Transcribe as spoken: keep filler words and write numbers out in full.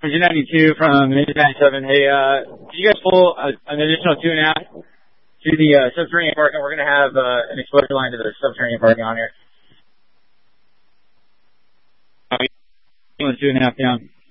G ninety-two from Ninja ninety-seven. Hey, uh, can you guys pull a, an additional two and a half to the uh, subterranean parking? We're going to have uh, an exposure line to the subterranean parking on here. Two and a half down.